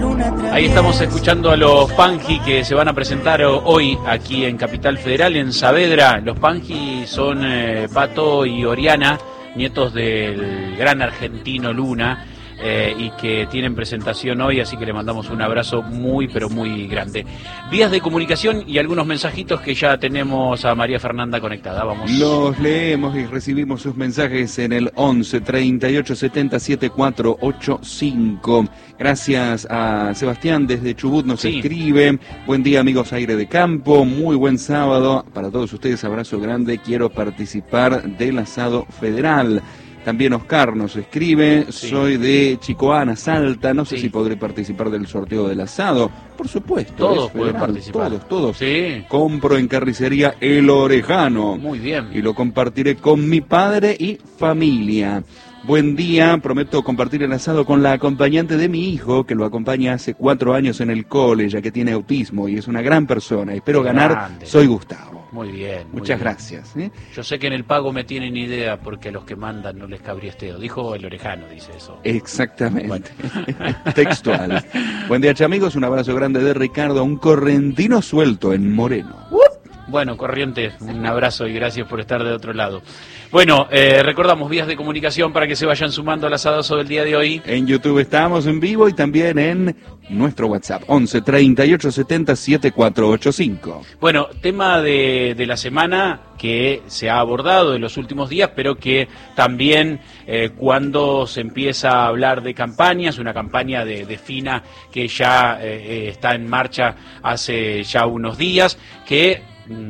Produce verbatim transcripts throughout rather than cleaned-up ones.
Ahí estamos escuchando a los Panji que se van a presentar hoy aquí en Capital Federal, en Saavedra. Los Panji son eh, Pato y Oriana, nietos del gran argentino Luna, eh, y que tienen presentación hoy, así que le mandamos un abrazo muy, pero muy grande. Vías de comunicación y algunos mensajitos que ya tenemos a María Fernanda conectada. Vamos. Los leemos y recibimos sus mensajes en el once, treinta y ocho, setenta, setenta y cuatro ochenta y cinco. Gracias a Sebastián desde Chubut nos sí. escribe. Buen día, amigos Aire de Campo, muy buen sábado para todos ustedes, abrazo grande, quiero participar del asado federal. También Oscar nos escribe, sí. soy de Chicoana, Salta, no sé sí. si podré participar del sorteo del asado. Por supuesto. Todos pueden participar. Todos, todos. Sí. Compro en carnicería El Orejano. Muy bien. Y lo compartiré con mi padre y familia. Buen día, prometo compartir el asado con la acompañante de mi hijo, que lo acompaña hace cuatro años en el cole, ya que tiene autismo y es una gran persona. Espero ganar, grande. Soy Gustavo. Muy bien. Muy Muchas bien. gracias. ¿eh? Yo sé que en el pago me tienen idea porque a los que mandan no les cabriesteo. Dijo El Orejano, dice eso. Exactamente. Bueno. Textual. Buen día, amigos. Un abrazo grande de Ricardo, un correntino suelto en Moreno. Uh. Bueno, Corrientes, un abrazo y gracias por estar de otro lado. Bueno, eh, recordamos vías de comunicación para que se vayan sumando al asadazo del día de hoy. En YouTube estamos en vivo y también en nuestro WhatsApp, once, treinta y ocho, setenta, setenta y cuatro ochenta y cinco. Bueno, tema de, de la semana que se ha abordado en los últimos días, pero que también eh, cuando se empieza a hablar de campañas, una campaña de, de FINA que ya eh, está en marcha hace ya unos días, que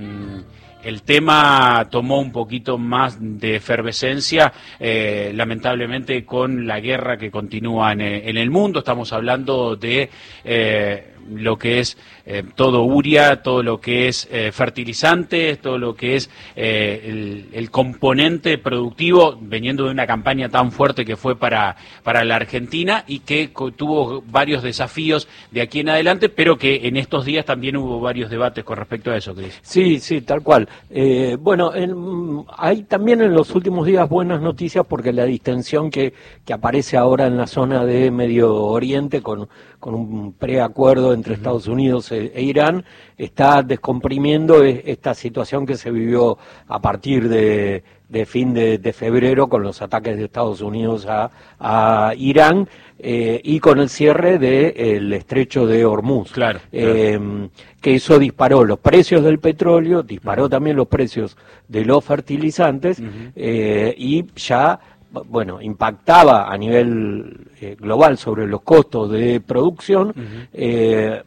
el tema tomó un poquito más de efervescencia, eh, lamentablemente con la guerra que continúa en, en el mundo. Estamos hablando de eh, lo que es eh, todo urea, todo lo que es eh, fertilizantes, todo lo que es eh, el, el componente productivo, veniendo de una campaña tan fuerte que fue para, para la Argentina y que tuvo varios desafíos de aquí en adelante, pero que en estos días también hubo varios debates con respecto a eso, Cris. Sí, sí, tal cual. Eh, bueno, en, hay también en los últimos días buenas noticias porque la distensión que, que aparece ahora en la zona de Medio Oriente con, con un preacuerdo entre uh-huh. Estados Unidos e, e Irán está descomprimiendo esta situación que se vivió a partir de, de fin de, de febrero con los ataques de Estados Unidos a, a Irán eh, y con el cierre del estrecho de Hormuz. Claro, eh, claro. Que eso disparó los precios del petróleo, disparó uh-huh. también los precios de los fertilizantes uh-huh. eh, y ya, bueno, impactaba a nivel eh, global sobre los costos de producción. Uh-huh. eh,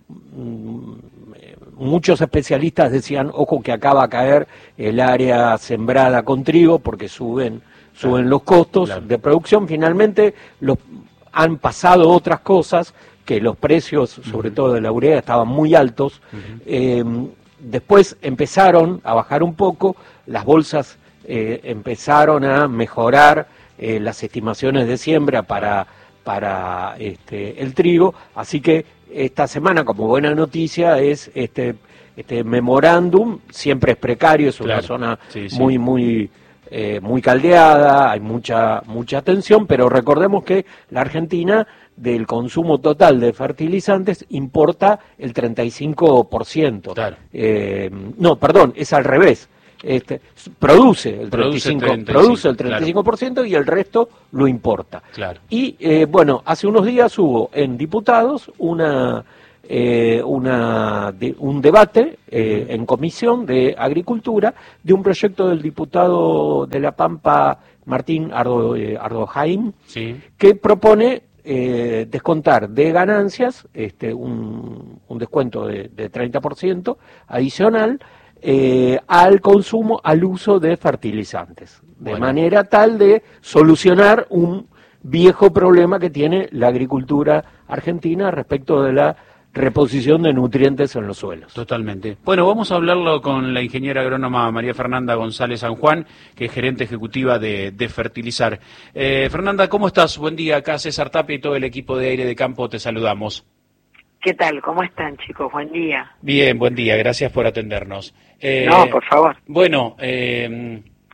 muchos especialistas decían, ojo que acá va a caer el área sembrada con trigo porque suben, suben claro. los costos claro. de producción. Finalmente los, han pasado otras cosas, que los precios, sobre uh-huh. todo de la urea, estaban muy altos. Uh-huh. Eh, después empezaron a bajar un poco, las bolsas eh, empezaron a mejorar eh, las estimaciones de siembra para, para este, el trigo, así que esta semana, como buena noticia, es este, este memorándum, siempre es precario, es una claro. zona sí, sí. muy, muy... Eh, muy caldeada, hay mucha mucha tensión, pero recordemos que la Argentina del consumo total de fertilizantes importa el treinta y cinco por ciento. Claro. Eh, no, perdón, es al revés. Este, produce el treinta y cinco por ciento, produce el treinta y cinco por ciento claro. y el resto lo importa. Claro. Y eh, bueno, hace unos días hubo en diputados una Eh, una, de, un debate eh, en comisión de Agricultura de un proyecto del diputado de La Pampa, Martín Ardo, eh, Ardojaim, sí. que propone eh, descontar de ganancias este, un, un descuento de, de treinta por ciento adicional eh, al consumo, al uso de fertilizantes, de bueno. manera tal de solucionar un viejo problema que tiene la agricultura argentina respecto de la reposición de nutrientes en los suelos. Totalmente. Bueno, vamos a hablarlo con la ingeniera agrónoma María Fernanda González San Juan, que es gerente ejecutiva de, de Fertilizar. Eh, Fernanda, ¿cómo estás? Buen día. Acá César Tapia y todo el equipo de Aire de Campo te saludamos. ¿Qué tal? ¿Cómo están, chicos? Buen día. Bien, buen día. Gracias por atendernos. Eh, no, por favor. Bueno, eh,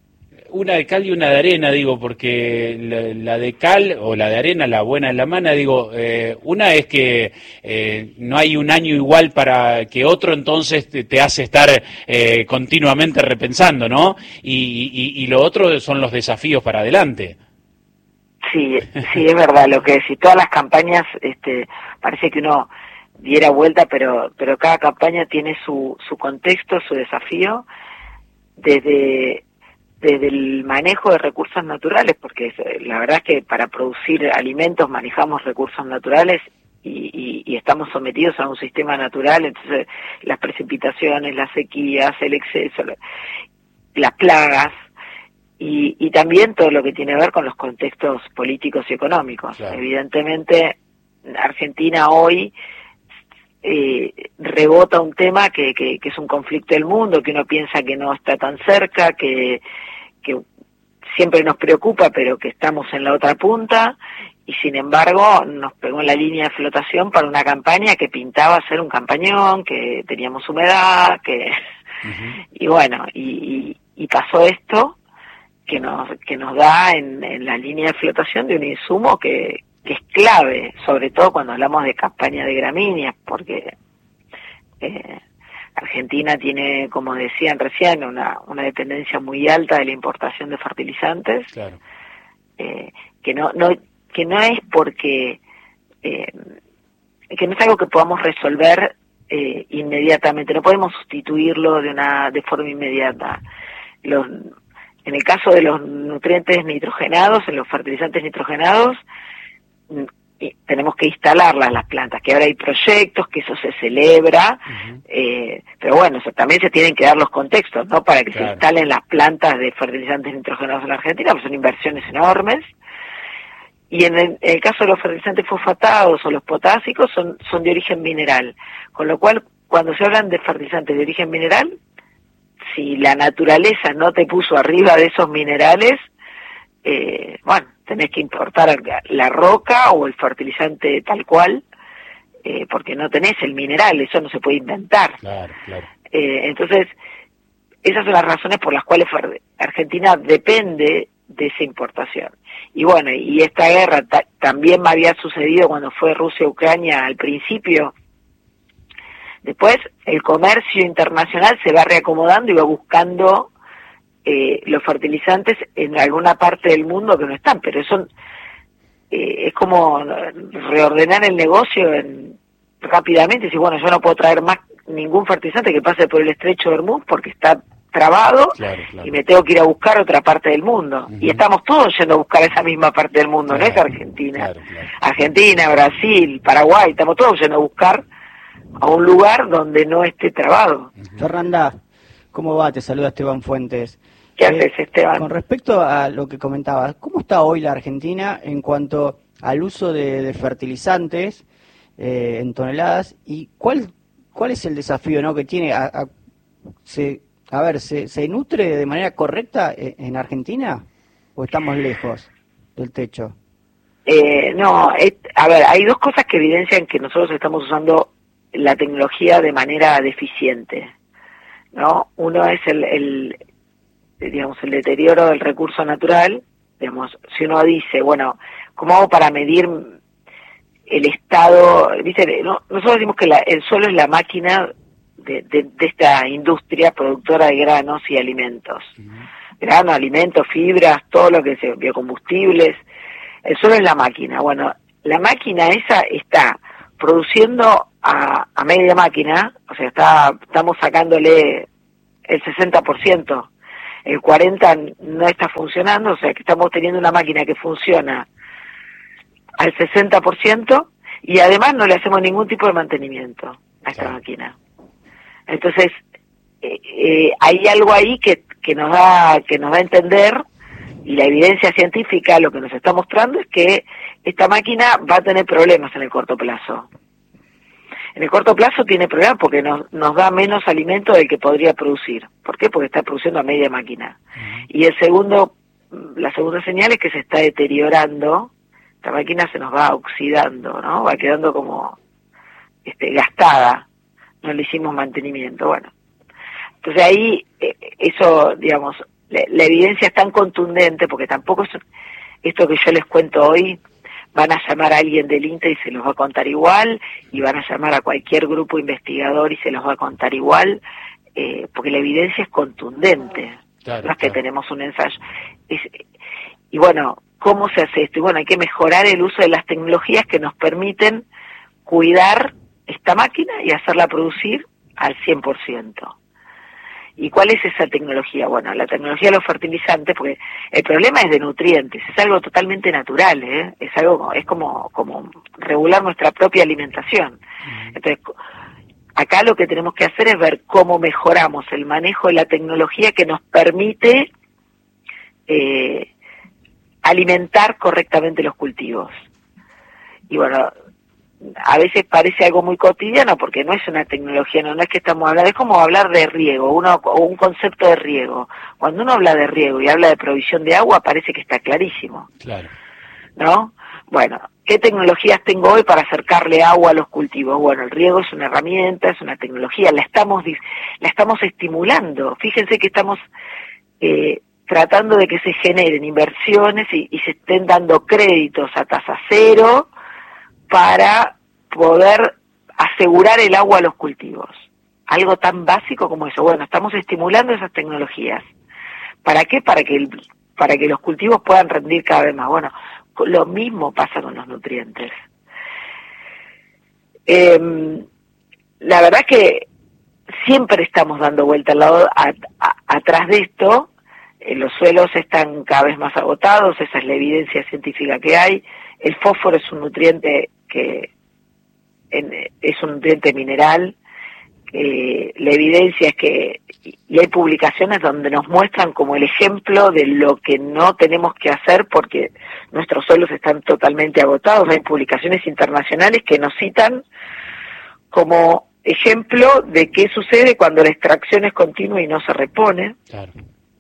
una de cal y una de arena, digo, porque la, la de cal o la de arena, la buena en la mano, digo, eh, una es que eh, no hay un año igual para que otro, entonces te, te hace estar eh, continuamente repensando, ¿no? Y, y, y lo otro son los desafíos para adelante. Sí, sí, es verdad lo que decís. Todas las campañas, este, parece que uno diera vuelta, pero pero cada campaña tiene su su contexto, su desafío, desde desde el manejo de recursos naturales, porque la verdad es que para producir alimentos manejamos recursos naturales y, y, y estamos sometidos a un sistema natural, entonces las precipitaciones, las sequías, el exceso, las plagas, y, y también todo lo que tiene que ver con los contextos políticos y económicos. Claro. Evidentemente, Argentina hoy eh, rebota un tema que, que, que es un conflicto del mundo, que uno piensa que no está tan cerca, que, que siempre nos preocupa, pero que estamos en la otra punta, y sin embargo nos pegó en la línea de flotación para una campaña que pintaba ser un campañón, que teníamos humedad, que uh-huh. y bueno, y, y pasó esto que nos que nos da en, en la línea de flotación de un insumo que, que es clave, sobre todo cuando hablamos de campaña de gramíneas, porque eh, Argentina tiene, como decían recién, una, una dependencia muy alta de la importación de fertilizantes, claro. eh, que no no que no es porque eh, que no es algo que podamos resolver eh, inmediatamente, no podemos sustituirlo de una de forma inmediata. Los En el caso de los nutrientes nitrogenados, en los fertilizantes nitrogenados, y tenemos que instalarlas las plantas, que ahora hay proyectos, que eso se celebra, uh-huh. eh, pero bueno, eso, también se tienen que dar los contextos, ¿no? Para que claro. se instalen las plantas de fertilizantes nitrogenados en la Argentina, pues son inversiones enormes. Y en el, en el caso de los fertilizantes fosfatados o los potásicos, son, son de origen mineral. Con lo cual, cuando se hablan de fertilizantes de origen mineral, si la naturaleza no te puso arriba de esos minerales, eh, bueno, tenés que importar la roca o el fertilizante tal cual, eh, porque no tenés el mineral, eso no se puede inventar. Claro, claro. Eh, entonces, esas son las razones por las cuales Argentina depende de esa importación. Y bueno, y esta guerra ta- también me había sucedido cuando fue Rusia-Ucrania al principio. Después, el comercio internacional se va reacomodando y va buscando eh, los fertilizantes en alguna parte del mundo que no están, pero eso eh, es como reordenar el negocio en, rápidamente, y decir, bueno, yo no puedo traer más ningún fertilizante que pase por el estrecho de Hormuz porque está trabado, claro, claro. y me tengo que ir a buscar otra parte del mundo. Uh-huh. Y estamos todos yendo a buscar esa misma parte del mundo, claro, no es Argentina. Claro, claro. Argentina, Brasil, Paraguay, estamos todos yendo a buscar a un lugar donde no esté trabado. Uh-huh. Fernanda, ¿cómo va? Te saluda Esteban Fuentes. ¿Qué eh, haces, Esteban? Con respecto a lo que comentabas, ¿cómo está hoy la Argentina en cuanto al uso de, de fertilizantes eh, en toneladas? ¿Y cuál cuál es el desafío, no, que tiene? A, a, se, a ver, ¿se, ¿se nutre de manera correcta en, en Argentina o estamos lejos del techo? Eh, no, es, a ver, hay dos cosas que evidencian que nosotros estamos usando la tecnología de manera deficiente, ¿no? Uno es el, el digamos, el deterioro del recurso natural. Digamos, si uno dice, bueno, ¿cómo hago para medir el estado? Dice, no, nosotros decimos que la, el suelo es la máquina de, de, de esta industria productora de granos y alimentos. Uh-huh. Granos, alimentos, fibras, todo lo que es biocombustibles. El suelo es la máquina. Bueno, la máquina esa está produciendo a, a media máquina, o sea, está estamos sacándole el sesenta por ciento, el cuarenta por ciento no está funcionando, o sea, que estamos teniendo una máquina que funciona al sesenta por ciento y además no le hacemos ningún tipo de mantenimiento a esta sí. máquina. Entonces, eh, eh, hay algo ahí que, que nos da que nos da a entender, y la evidencia científica lo que nos está mostrando es que esta máquina va a tener problemas en el corto plazo. En el corto plazo tiene problemas porque nos, nos da menos alimento del que podría producir. ¿Por qué? Porque está produciendo a media máquina. Uh-huh. Y el segundo, la segunda señal es que se está deteriorando, esta máquina se nos va oxidando, ¿no? Va quedando como este, gastada, no le hicimos mantenimiento. Bueno, entonces ahí, eh, eso, digamos, la, la evidencia es tan contundente, porque tampoco es esto que yo les cuento hoy, van a llamar a alguien del INTA y se los va a contar igual, y van a llamar a cualquier grupo investigador y se los va a contar igual, eh, porque la evidencia es contundente, claro, no es que claro. tenemos un ensayo. Es, y bueno, ¿cómo se hace esto? Y bueno, hay que mejorar el uso de las tecnologías que nos permiten cuidar esta máquina y hacerla producir al cien por ciento. ¿Y cuál es esa tecnología? Bueno, la tecnología de los fertilizantes, porque el problema es de nutrientes, es algo totalmente natural, ¿eh? Es algo, es como, como regular nuestra propia alimentación. Entonces, acá lo que tenemos que hacer es ver cómo mejoramos el manejo de la tecnología que nos permite eh, alimentar correctamente los cultivos. Y bueno, a veces parece algo muy cotidiano porque no es una tecnología, no, no es que estamos hablando, es como hablar de riego, uno, o un concepto de riego. Cuando uno habla de riego y habla de provisión de agua, parece que está clarísimo. Claro. ¿No? Bueno, ¿qué tecnologías tengo hoy para acercarle agua a los cultivos? Bueno, el riego es una herramienta, es una tecnología, la estamos, la estamos estimulando. Fíjense que estamos eh, tratando de que se generen inversiones y, y se estén dando créditos a tasa cero para poder asegurar el agua a los cultivos. Algo tan básico como eso. Bueno, estamos estimulando esas tecnologías. ¿Para qué? Para que el, para que los cultivos puedan rendir cada vez más. Bueno, lo mismo pasa con los nutrientes. Eh, la verdad que siempre estamos dando vuelta al lado a, a, atrás de esto. Eh, los suelos están cada vez más agotados, esa es la evidencia científica que hay. El fósforo es un nutriente que en, es un nutriente mineral. Eh, la evidencia es que, y hay publicaciones donde nos muestran como el ejemplo de lo que no tenemos que hacer porque nuestros suelos están totalmente agotados. Hay publicaciones internacionales que nos citan como ejemplo de qué sucede cuando la extracción es continua y no se repone. Claro.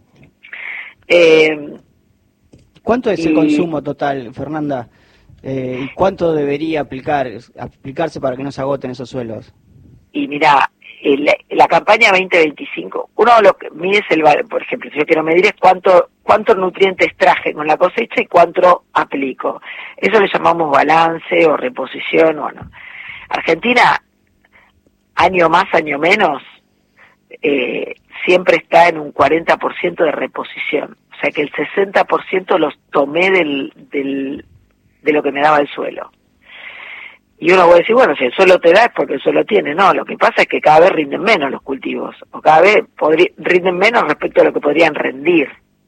Eh, ¿Cuánto es y, el consumo total, Fernanda? Eh, ¿Y cuánto debería aplicar aplicarse para que no se agoten esos suelos? Y mira, el, la campaña veinte veinticinco, uno lo que mide es el, por ejemplo, si yo quiero medir es cuánto cuántos nutrientes traje con la cosecha y cuánto aplico. Eso le llamamos balance o reposición. Bueno, Argentina, año más, año menos, eh, siempre está en un cuarenta por ciento de reposición. O sea que el sesenta por ciento los tomé del, del, de lo que me daba el suelo. Y uno puede decir, bueno, si el suelo te da es porque el suelo tiene. No, lo que pasa es que cada vez rinden menos los cultivos, o cada vez podri- rinden menos respecto a lo que podrían rendir.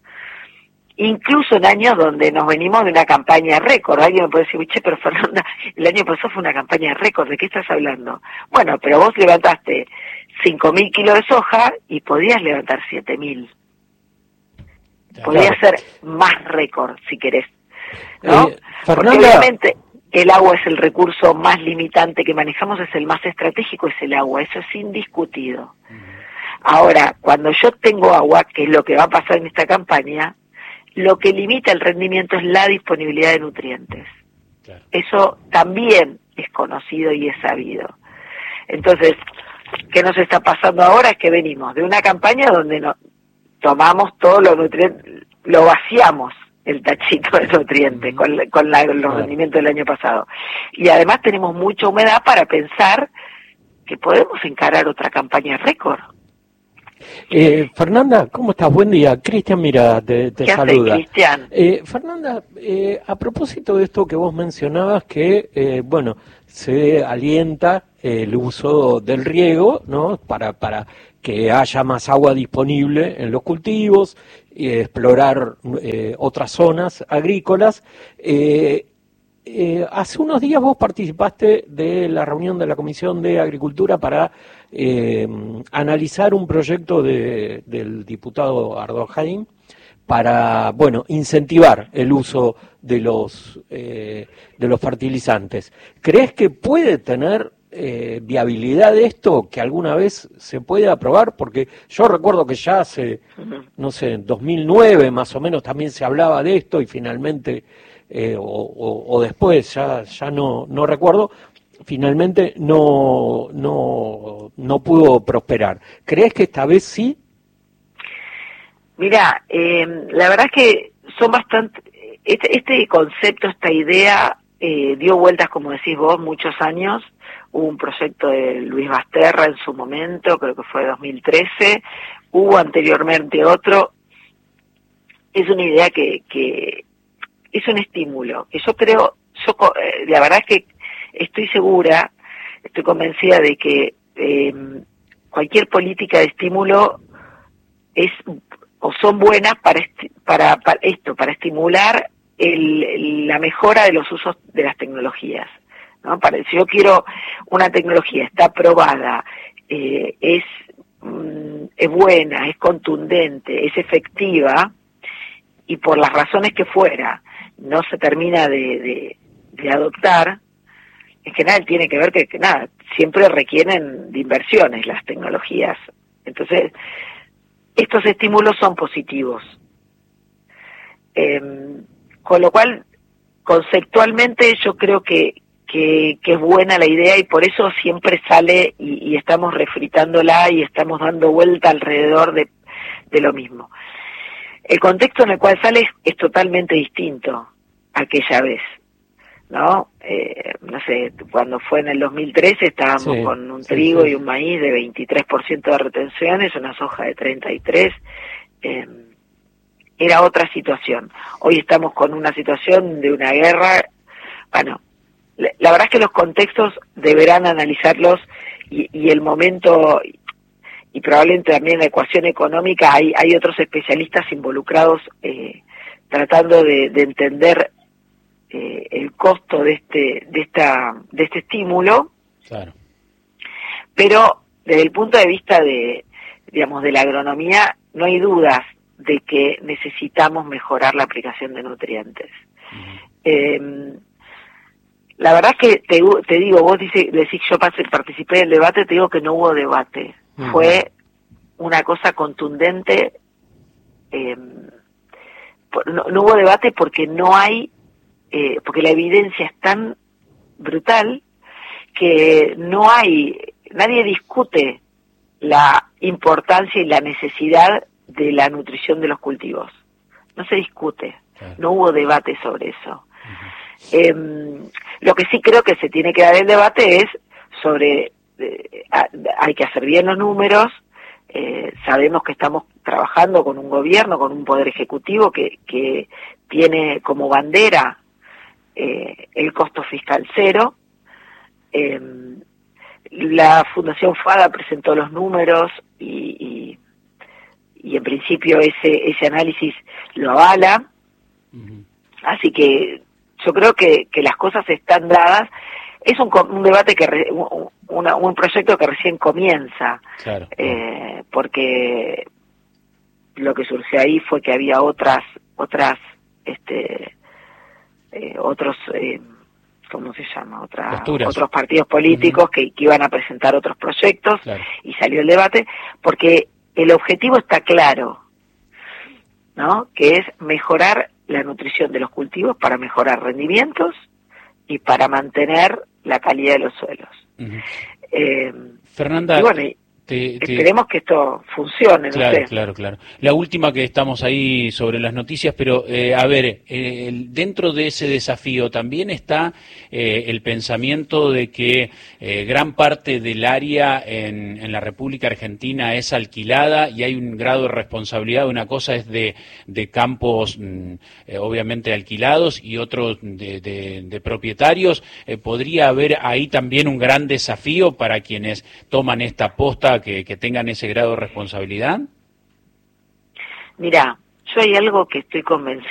Incluso en años donde nos venimos de una campaña récord. Alguien me puede decir, che, pero Fernanda, el año pasado fue una campaña récord, ¿de qué estás hablando? Bueno, pero vos levantaste cinco mil kilos de soja y podías levantar siete mil. Podría ser más récord, si querés, ¿no? Eh, Porque obviamente el agua es el recurso más limitante que manejamos, es el más estratégico, es el agua, eso es indiscutido. Ahora, cuando yo tengo agua, que es lo que va a pasar en esta campaña, lo que limita el rendimiento es la disponibilidad de nutrientes. Claro. Eso también es conocido y es sabido. Entonces, ¿qué nos está pasando ahora? Es que venimos de una campaña donde no, tomamos todos los nutrientes, lo vaciamos el tachito de nutrientes con, con la, los rendimientos del año pasado. Y además tenemos mucha humedad para pensar que podemos encarar otra campaña récord. Eh, Fernanda, ¿cómo estás? Buen día. Cristian, mira, te, te ¿Qué saluda. hace, Cristian? Eh, Fernanda, eh, a propósito de esto que vos mencionabas, que, eh, bueno, se alienta el uso del riego, ¿no? Para, para que haya más agua disponible en los cultivos, y explorar eh, otras zonas agrícolas. Eh, eh, hace unos días vos participaste de la reunión de la Comisión de Agricultura para eh, analizar un proyecto de, del diputado Ardojain para, bueno, incentivar el uso de los eh, de los fertilizantes. ¿Crees que puede tener eh, viabilidad esto, que alguna vez se puede aprobar? Porque yo recuerdo que ya hace, no sé, en dos mil nueve más o menos también se hablaba de esto y finalmente, eh, o, o, o después, ya ya no no recuerdo, finalmente no no no pudo prosperar. ¿Crees que esta vez sí? Mira, eh, la verdad es que son bastante, este, este concepto, esta idea, eh, dio vueltas, como decís vos, muchos años. Hubo un proyecto de Luis Basterra en su momento, creo que fue dos mil trece, hubo anteriormente otro. Es una idea que, que es un estímulo, que yo creo, yo eh, la verdad es que estoy segura, estoy convencida de que eh, cualquier política de estímulo es o son buenas para, esti para, para esto, para estimular el, la mejora de los usos de las tecnologías, ¿no? Para, si yo quiero una tecnología, está aprobada, eh, es, mm, es buena, es contundente, es efectiva, y por las razones que fuera no se termina de, de, de adoptar, en general tiene que ver que, que nada, siempre requieren de inversiones las tecnologías. Entonces, estos estímulos son positivos. Eh, con lo cual, conceptualmente yo creo que, que, que es buena la idea y por eso siempre sale y, y estamos refritándola y estamos dando vuelta alrededor de, de lo mismo. El contexto en el cual sale es, es totalmente distinto a aquella vez, ¿no? Eh, no sé, cuando fue en el dos mil trece estábamos sí, con un sí, trigo sí. y un maíz de veintitrés por ciento de retenciones, una soja de treinta y tres por ciento, eh, era otra situación. Hoy estamos con una situación de una guerra. Bueno, la, la verdad es que los contextos deberán analizarlos y, y el momento, y probablemente también la ecuación económica, hay, hay otros especialistas involucrados eh, tratando de, de entender eh, el costo de este de esta de este estímulo. Claro. Pero desde el punto de vista de, digamos, de la agronomía, no hay dudas de que necesitamos mejorar la aplicación de nutrientes. Uh-huh. eh, la verdad es que te, te digo, vos dice, decís yo pasé, participé del debate, te digo que no hubo debate. Uh-huh. Fue una cosa contundente. Eh, no, no hubo debate porque no hay, eh, porque la evidencia es tan brutal que no hay, nadie discute la importancia y la necesidad de la nutrición de los cultivos. No se discute, claro. No hubo debate sobre eso. Uh-huh. Eh, lo que sí creo que se tiene que dar el debate es sobre, eh, hay que hacer bien los números, eh, sabemos que estamos trabajando con un gobierno, con un poder ejecutivo que, que tiene como bandera eh, el costo fiscal cero. Eh, la Fundación FADA presentó los números y, y, y en principio ese, ese análisis lo avala. Uh-huh. Así que yo creo que, que las cosas están dadas. Es un, un debate que re, un, una, un proyecto que recién comienza, claro. eh, porque lo que surgió ahí fue que había otras otras este eh, otros eh, ¿cómo se llama? Otra, otros partidos políticos uh-huh. que, que iban a presentar otros proyectos, claro. Y salió el debate porque el objetivo está claro, ¿no? Que es mejorar la nutrición de los cultivos para mejorar rendimientos y para mantener la calidad de los suelos. Uh-huh. eh, Fernanda, y bueno, te, te... esperemos que esto funcione. Claro, no sé. claro, claro. La última que estamos ahí sobre las noticias, pero eh, a ver, eh, dentro de ese desafío también está eh, el pensamiento de que eh, gran parte del área en, en la República Argentina es alquilada y hay un grado de responsabilidad. Una cosa es de, de campos mm, eh, obviamente alquilados y otros de, de, de propietarios. Eh, ¿Podría haber ahí también un gran desafío para quienes toman esta posta que, que tengan ese grado de responsabilidad? Mira, yo hay algo que estoy convencida